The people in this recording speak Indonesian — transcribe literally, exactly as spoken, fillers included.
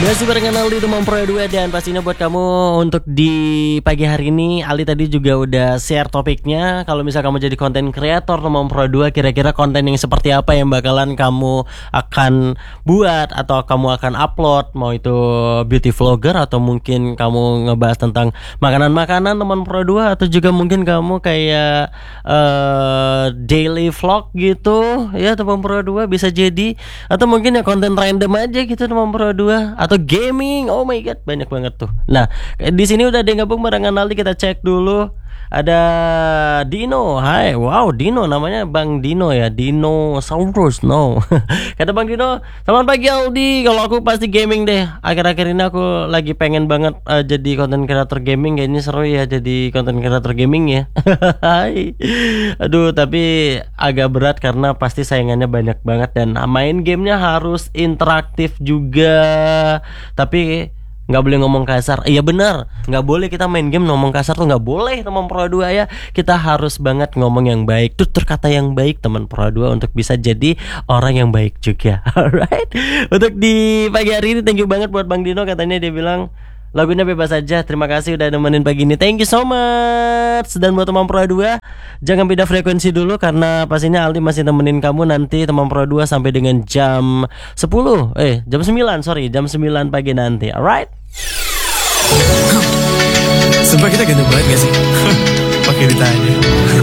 Masih barengan Aldi Teman Pro dua. Dan pastinya buat kamu untuk di pagi hari ini, Aldi tadi juga udah share topiknya. Kalau misal kamu jadi konten kreator Teman Pro dua, kira-kira konten yang seperti apa yang bakalan kamu akan buat atau kamu akan upload? Mau itu beauty vlogger, atau mungkin kamu ngebahas tentang makanan-makanan Teman Pro dua, atau juga mungkin kamu kayak uh, daily vlog gitu ya Teman Pro dua bisa jadi. Atau mungkin ya konten random aja gitu Teman Pro dua, atau gaming. Oh my god, banyak banget tuh. Nah, di sini udah ada yang gabung barengan Aldi, kita cek dulu. Ada Dino. Hai, wow, Dino namanya Bang Dino ya. Dino Saurus, no. Kata Bang Dino, selamat pagi Aldi. Kalau aku pasti gaming deh. Akhir-akhir ini aku lagi pengen banget uh, jadi konten kreator gaming. Kayaknya seru ya jadi konten kreator gaming ya. Hai. Aduh, tapi agak berat karena pasti saingannya banyak banget dan main gamenya harus interaktif juga. Tapi nggak boleh ngomong kasar. Iya benar, nggak boleh kita main game ngomong kasar tuh nggak boleh Teman Pro dua ya. Kita harus banget ngomong yang baik, tutur kata yang baik Teman Pro dua untuk bisa jadi orang yang baik juga. Alright. Untuk di pagi hari ini thank you banget buat Bang Dino, katanya dia bilang lagunya bebas aja. Terima kasih udah nemenin pagi ini. Thank you so much. Dan buat Teman Pro dua, jangan beda frekuensi dulu karena pastinya Aldi masih nemenin kamu nanti Teman Pro dua sampai dengan jam sepuluh. Eh, jam sembilan, sorry, jam sembilan pagi nanti. Alright. Sumpah kita ganteng banget gak sih? Pakai ditanya.